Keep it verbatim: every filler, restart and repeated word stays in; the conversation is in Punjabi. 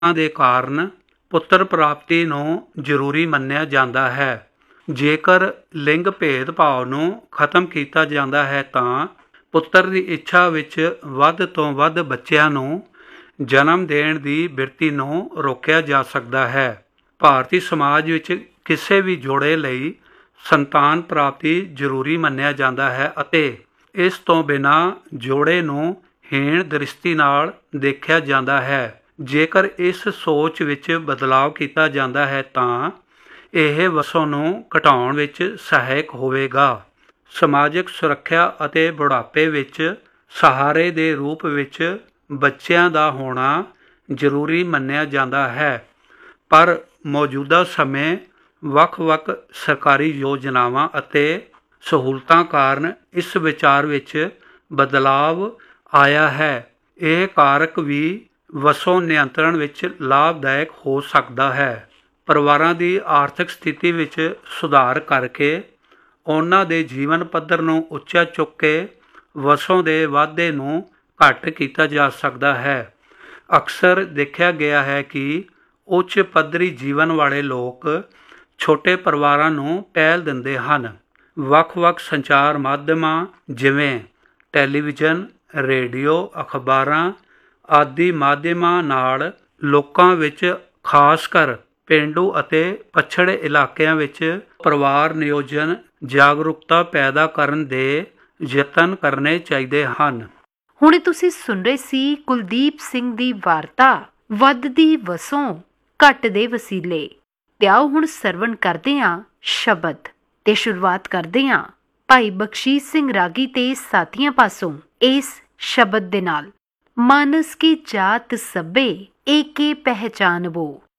ਦੇ ਕਾਰਨ ਪੁੱਤਰ ਪ੍ਰਾਪਤੀ ਨੂੰ ਜ਼ਰੂਰੀ ਮੰਨਿਆ ਜਾਂਦਾ ਹੈ। ਜੇਕਰ ਲਿੰਗ ਭੇਦਭਾਵ ਨੂੰ ਖਤਮ ਕੀਤਾ ਜਾਂਦਾ ਹੈ ਤਾਂ ਪੁੱਤਰ ਦੀ ਇੱਛਾ ਵਿੱਚ ਵੱਧ ਤੋਂ ਵੱਧ ਬੱਚਿਆਂ ਨੂੰ ਜਨਮ ਦੇਣ ਦੀ ਬਿਰਤੀ ਨੂੰ ਰੋਕਿਆ ਜਾ ਸਕਦਾ ਹੈ। ਭਾਰਤੀ ਸਮਾਜ ਵਿੱਚ ਕਿਸੇ ਵੀ ਜੋੜੇ ਲਈ ਸੰਤਾਨ ਪ੍ਰਾਪਤੀ ਜ਼ਰੂਰੀ ਮੰਨਿਆ ਜਾਂਦਾ ਹੈ ਅਤੇ ਇਸ ਤੋਂ ਬਿਨਾਂ ਜੋੜੇ ਨੂੰ ਹੀਣ ਦ੍ਰਿਸ਼ਟੀ ਨਾਲ ਦੇਖਿਆ ਜਾਂਦਾ ਹੈ। ਜੇਕਰ ਇਸ ਸੋਚ ਵਿੱਚ ਬਦਲਾਅ ਕੀਤਾ ਜਾਂਦਾ ਹੈ ਤਾਂ ਇਹ ਵਸੋਂ ਨੂੰ ਘਟਾਉਣ ਵਿੱਚ ਸਹਾਇਕ ਹੋਵੇਗਾ। ਸਮਾਜਿਕ ਸੁਰੱਖਿਆ ਅਤੇ ਬੁਢਾਪੇ ਵਿੱਚ ਸਹਾਰੇ ਦੇ ਰੂਪ ਵਿੱਚ ਬੱਚਿਆਂ ਦਾ ਹੋਣਾ ਜ਼ਰੂਰੀ ਮੰਨਿਆ ਜਾਂਦਾ ਹੈ, ਪਰ ਮੌਜੂਦਾ ਸਮੇਂ ਵੱਖ-ਵੱਖ ਸਰਕਾਰੀ ਯੋਜਨਾਵਾਂ ਅਤੇ ਸਹੂਲਤਾਂ ਕਾਰਨ ਇਸ ਵਿਚਾਰ ਵਿੱਚ ਬਦਲਾਵ ਆਇਆ ਹੈ। ਇਹ ਕਾਰਕ ਵੀ ਵਸੋਂ ਨਿਯੰਤਰਣ ਵਿੱਚ ਲਾਭਦਾਇਕ ਹੋ ਸਕਦਾ ਹੈ। ਪਰਿਵਾਰਾਂ ਦੀ ਆਰਥਿਕ ਸਥਿਤੀ ਵਿੱਚ ਸੁਧਾਰ ਕਰਕੇ ਉਹਨਾਂ ਦੇ ਜੀਵਨ ਪੱਧਰ ਨੂੰ ਉੱਚਾ ਚੁੱਕ ਕੇ ਵਸੋਂ ਦੇ ਵਾਧੇ ਨੂੰ ਘੱਟ ਕੀਤਾ ਜਾ ਸਕਦਾ ਹੈ। ਅਕਸਰ ਦੇਖਿਆ ਗਿਆ ਹੈ ਕਿ ਉੱਚ ਪੱਧਰੀ ਜੀਵਨ ਵਾਲੇ ਲੋਕ ਛੋਟੇ ਪਰਿਵਾਰਾਂ ਨੂੰ ਪਹਿਲ ਦਿੰਦੇ ਹਨ। ਵੱਖ-ਵੱਖ ਸੰਚਾਰ ਮਾਧਿਅਮਾਂ ਜਿਵੇਂ ਟੈਲੀਵਿਜ਼ਨ, ਰੇਡੀਓ, ਅਖਬਾਰਾਂ ਆਦਿ ਮਾਧਿਅਮਾਂ ਨਾਲ ਲੋਕਾਂ ਵਿੱਚ ਖਾਸ ਕਰ ਪੇਂਡੂ ਅਤੇ ਪੱਛੜੇ ਇਲਾਕਿਆਂ ਵਿੱਚ ਪਰਿਵਾਰ ਨਿਯੋਜਨ ਜਾਗਰੂਕਤਾ ਪੈਦਾ ਕਰਨ ਦੇ ਯਤਨ ਕਰਨੇ ਚਾਹੀਦੇ ਹਨ। ਹੁਣੇ ਤੁਸੀਂ ਸੁਣ ਰਹੇ ਸੀ ਕੁਲਦੀਪ ਸਿੰਘ ਦੀ ਵਾਰਤਾ ਵੱਧਦੀ ਵਸੋਂ ਘਟਦੇ ਵਸੀਲੇ। ਤੇ ਆਓ ਹੁਣ ਸਰਵਣ ਕਰਦੇ ਹਾਂ ਸ਼ਬਦ ਤੇ ਸ਼ੁਰੂਆਤ ਕਰਦੇ ਹਾਂ ਭਾਈ ਬਖਸ਼ੀਸ਼ ਸਿੰਘ ਰਾਗੀ ਤੇ ਸਾਥੀਆਂ ਪਾਸੋਂ ਇਸ ਸ਼ਬਦ ਦੇ ਨਾਲ। ਮਾਨਸ ਕੀ ਜਾਤ ਸਭੇ ਏਕੇ ਪਹਿਚਾਨਬੋ।